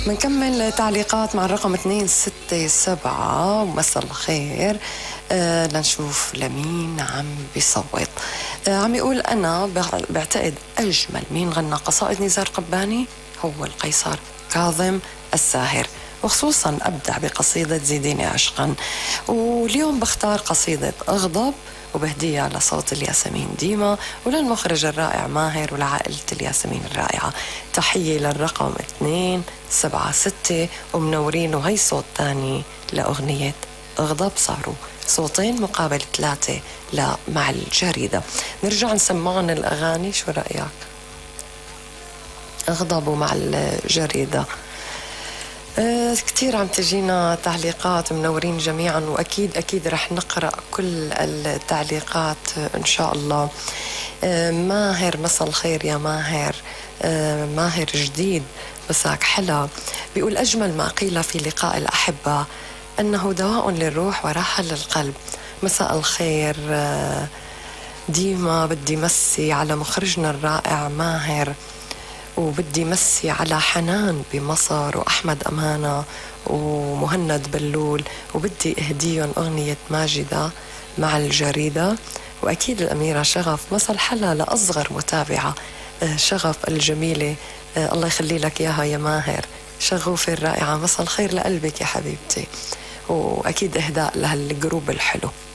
بنكمل تعليقات مع الرقم 267. ومساء الخير. لنشوف لمين عم بيصوت. عم يقول أنا بعتقد أجمل مين غنى قصائد نزار قباني هو القيصر كاظم الساهر، وخصوصا أبدع بقصيدة زيديني عشقا. واليوم بختار قصيدة أغضب وبهديها لصوت الياسمين ديما وللمخرج الرائع ماهر ولعائلة الياسمين الرائعة. تحية للرقم 276 ومنورين. وهي صوت تاني لأغنية أغضب، صاروا صوتين مقابل 3 مع الجريدة. نرجع نسمعن الأغاني، شو رأيك؟ أغضبوا مع الجريدة. كتير عم تجينا تعليقات، منورين جميعا، وأكيد رح نقرأ كل التعليقات إن شاء الله. ماهر، مساء الخير يا ماهر. ماهر جديد، مساك حلا. بيقول أجمل ما قيل في لقاء الأحبة أنه دواء للروح وراحة للقلب. مساء الخير. ديما بدي مسي على مخرجنا الرائع ماهر، وبدي مسي على حنان بمصر وأحمد أمانة ومهند بلول، وبدي أهديهم أغنية ماجدة مع الجريدة. وأكيد الأميرة شغف، مساء الحلا لأصغر متابعة شغف الجميلة، الله يخلي لك إياها يا ماهر، شغوفة الرائعة. مساء الخير لقلبك يا حبيبتي، وأكيد إهداء لهالجروب الحلو.